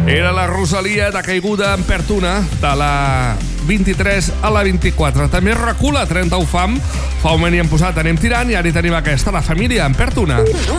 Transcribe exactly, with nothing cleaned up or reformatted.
Era la Rosalia de Caiguda en perd una, de la vint-i-tres a la vint-i-quatre. També recula trenta-u fam. Fa un moment hi hem posat Anem tirant i ara hi tenim aquesta, La Família en perd una.